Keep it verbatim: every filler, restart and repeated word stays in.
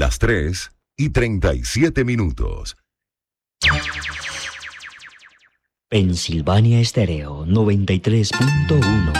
las tres y treinta y siete minutos. Pensilvania Estéreo noventa y tres punto uno.